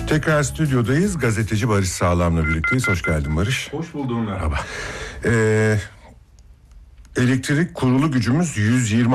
Tekrar stüdyodayız. Gazeteci Barış Sağlam'la birlikteyiz. Hoş geldin Barış. Hoş buldum. Merhaba. Elektrik kurulu gücümüz 120